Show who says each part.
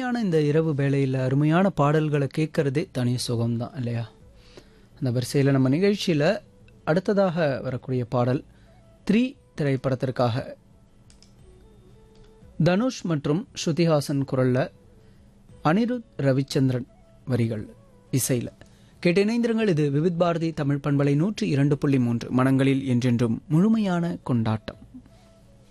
Speaker 1: இனிமையான இந்த இரவு வேளையில் அருமையான பாடல்களை கேட்கறதே தனி சுகம்தான் இல்லையா? அந்த வரிசையில் நம்ம நிகழ்ச்சியில் அடுத்ததாக வரக்கூடிய பாடல் 3 திரைப்படத்திற்காக தனுஷ் மற்றும் ஸ்ருதிஹாசன் குரல்ல, அனிருத் ரவிச்சந்திரன் வரிகள் இசையில் கேட்டு இணைந்திருங்கள். இது விவித் பாரதி தமிழ் பண்பலை 102.3 மனங்களில் என்றென்றும் முழுமையான கொண்டாட்டம்.